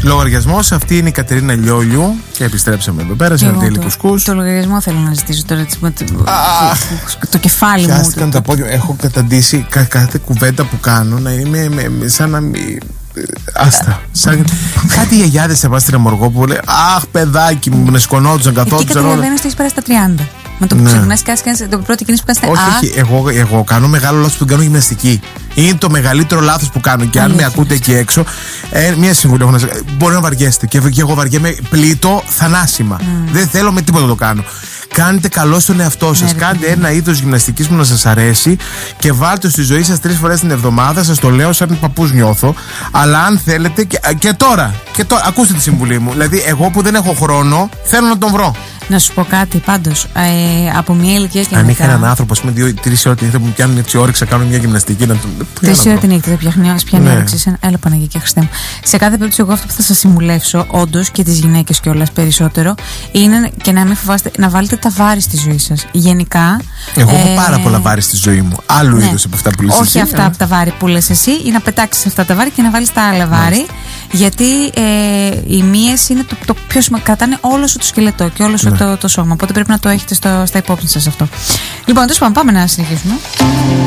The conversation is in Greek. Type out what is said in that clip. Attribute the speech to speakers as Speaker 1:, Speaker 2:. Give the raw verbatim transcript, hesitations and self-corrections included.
Speaker 1: Λογαριασμός, αυτή είναι η Κατερίνα Λιόλιου. Και επιστρέψαμε εδώ πέρα σε ένα τέλειο κουσκούς.
Speaker 2: Το λογαριασμό θέλω να ζητήσω τώρα. Το κεφάλι μου.
Speaker 1: Πιάστηκαν τα πόδια. Έχω καταντήσει κάθε κουβέντα που κάνω να είμαι σαν να μην. Άστα. Σαν... Κάτι οι γιαγιάδες σε πας στην Αμοργό που λέει αχ, παιδάκι μου, με σκονόντουσαν, καθόντουσαν.
Speaker 2: Εκεί καταλαβαίνω ότι έχεις περάσει τα τριάντα. Με το που
Speaker 1: ναι.
Speaker 2: ξεχνάς και κάνεις το πρώτο κίνηση που κάνεις.
Speaker 1: Όχι, όχι. Εγώ, εγώ κάνω μεγάλο λάθος που δεν κάνω γυμναστική. Είναι το μεγαλύτερο λάθος που κάνω. Και αν με ακούτε εκεί έξω, ε, μία συμβουλή έχω να σας. Μπορεί να βαριέστε. Και, και εγώ βαριέμαι πλήττω θανάσιμα. Mm. Δεν θέλω με τίποτα να το κάνω. Κάντε καλό στον εαυτό σας. Ναι, κάντε ένα είδος γυμναστικής που να σας αρέσει και βάλτε στη ζωή σας τρεις φορές την εβδομάδα. Σας το λέω σαν παππούς νιώθω. Αλλά αν θέλετε. Και, και τώρα, και τώρα, ακούστε τη συμβουλή μου. Δηλαδή, εγώ που δεν έχω χρόνο, θέλω να τον βρω.
Speaker 2: Να σου πω κάτι πάντως. Ε, από μια ηλικία και
Speaker 1: αν
Speaker 2: μετά.
Speaker 1: είχα έναν άνθρωπο, α πούμε, δύο-τρεις ώρες τη νύχτα που μου πιάνουν έτσι όρεξη να κάνω μια γυμναστική.
Speaker 2: Τρεις ώρες τη νύχτα δεν πιάνει όρεξη. Έλα Παναγία και Χριστέ μου. Σε κάθε περίπτωση, εγώ αυτό που θα σας συμβουλεύσω, όντως και τις γυναίκες κιόλας περισσότερο, είναι και να μην φοβάστε να βάλετε τα βάρη στη ζωή σας. Γενικά.
Speaker 1: Εγώ έχω ε... πάρα πολλά βάρη στη ζωή μου. Άλλου ναι. είδους από αυτά που λες εσύ.
Speaker 2: Όχι αυτά από τα βάρη που λες εσύ, ή να πετάξεις αυτά τα βάρη και να βάλεις τα άλλα βάρη. Γιατί ε, οι μύες είναι το, το πιο σημαντικό. Κρατάνε όλο σου το σκελετό και όλο σου ναι. το, το σώμα. Οπότε πρέπει να το έχετε στο, στα υπόψη σας αυτό. Λοιπόν, τέλος πάντων, πάμε να συνεχίσουμε.